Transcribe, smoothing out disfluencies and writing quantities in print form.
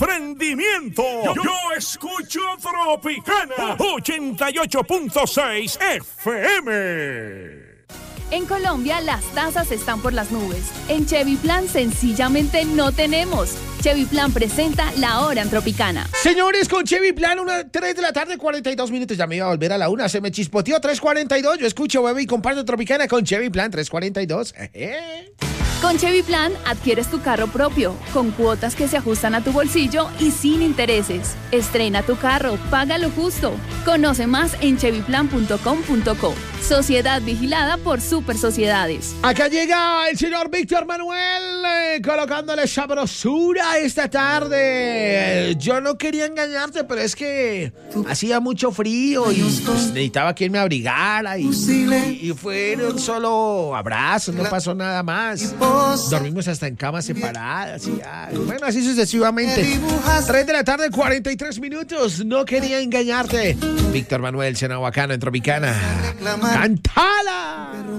desprendimiento. Yo escucho Tropicana 88.6 FM. En Colombia las tasas están por las nubes. En Chevy Plan sencillamente no tenemos. Chevy Plan presenta La Hora en Tropicana. Señores, con Chevy Plan, 3 de la tarde, 42 minutos. Ya me iba a volver a la 1, se me chispoteó, 3:42. Yo escucho, bebé, y comparto Tropicana con Chevy Plan, 3:42. Con Chevy Plan adquieres tu carro propio, con cuotas que se ajustan a tu bolsillo y sin intereses. Estrena tu carro, págalo justo. Conoce más en chevyplan.com.co. Sociedad vigilada por Super Sociedades. Acá llega el señor Víctor Manuel, colocándole sabrosura esta tarde. Yo no quería engañarte, pero es que hacía mucho frío y pues, necesitaba que él me abrigara. Y fueron solo abrazos, no pasó nada más. Dormimos hasta en camas separadas. Bueno, así sucesivamente. 3 de la tarde, 43 minutos. No quería engañarte. Víctor Manuel, Senahuacano en Tropicana. ¡Cantala!